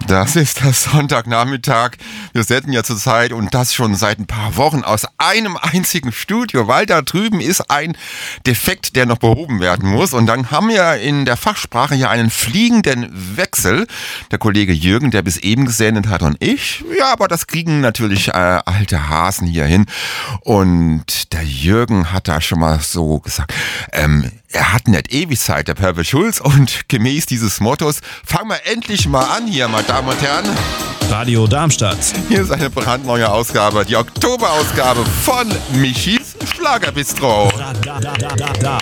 Das ist der Sonntagnachmittag. Wir senden ja zurzeit und das schon seit ein paar Wochen aus einem einzigen Studio, weil da drüben ist ein Defekt, der noch behoben werden muss. Und dann haben wir in der Fachsprache ja einen fliegenden Wechsel. Der Kollege Jürgen, der bis eben gesendet hat, und ich. Ja, aber das kriegen natürlich alte Hasen hier hin. Und der Jürgen hat da schon mal so gesagt, er hat nicht ewig Zeit, der Pöbel Schulz, und gemäß dieses Mottos fangen wir endlich mal an hier, meine Damen und Herren. Radio Darmstadt. Hier ist eine brandneue Ausgabe, die Oktoberausgabe von Michis Schlagerbistro. Da.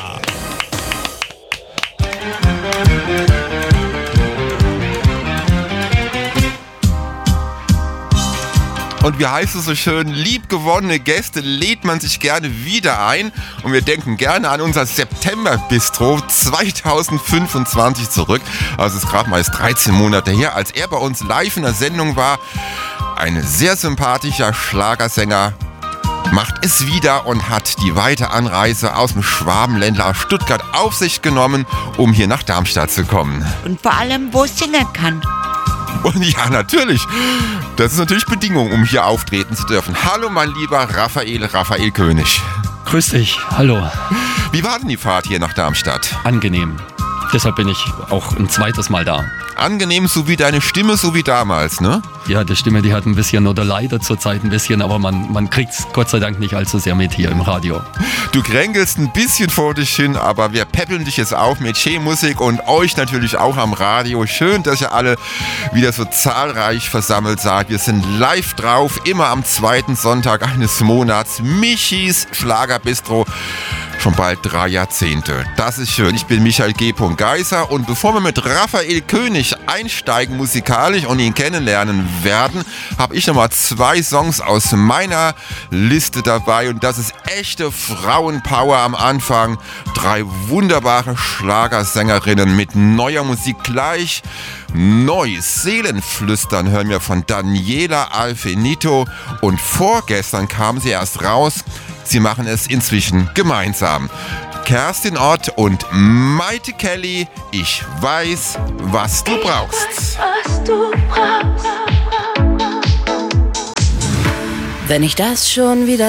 Und wie heißt es so schön, liebgewonnene Gäste lädt man sich gerne wieder ein. Und wir denken gerne an unser September-Bistro 2025 zurück. Also es ist gerade mal erst 13 Monate her, als er bei uns live in der Sendung war. Ein sehr sympathischer Schlagersänger macht es wieder und hat die weite Anreise aus dem Schwabenländler Stuttgart auf sich genommen, um hier nach Darmstadt zu kommen. Und vor allem, wo es singen kann. Und ja, natürlich. Das ist natürlich Bedingung, um hier auftreten zu dürfen. Hallo, mein lieber Raphael König. Grüß dich, hallo. Wie war denn die Fahrt hier nach Darmstadt? Angenehm. Deshalb bin ich auch ein zweites Mal da. Angenehm, so wie deine Stimme, so wie damals, ne? Ja, die Stimme, die hat ein bisschen, oder leider zurzeit ein bisschen, aber man kriegt's Gott sei Dank nicht allzu sehr mit hier im Radio. Du kränkelst ein bisschen vor dich hin, aber wir peppeln dich jetzt auf mit Che-Musik und euch natürlich auch am Radio. Schön, dass ihr alle wieder so zahlreich versammelt seid. Wir sind live drauf, immer am zweiten Sonntag eines Monats. Michis Schlagerbistro. Schon bald 3 Jahrzehnte. Das ist schön. Ich bin Michael G. Geiser und bevor wir mit Raphael König einsteigen musikalisch und ihn kennenlernen werden, habe ich nochmal 2 Songs aus meiner Liste dabei und das ist echte Frauenpower am Anfang. 3 wunderbare Schlagersängerinnen mit neuer Musik gleich. Neu, Seelenflüstern hören wir von Daniela Alfinito und vorgestern kam sie erst raus. Sie machen es inzwischen gemeinsam. Kerstin Ott und Maite Kelly, ich weiß, was du brauchst. Wenn ich das schon wieder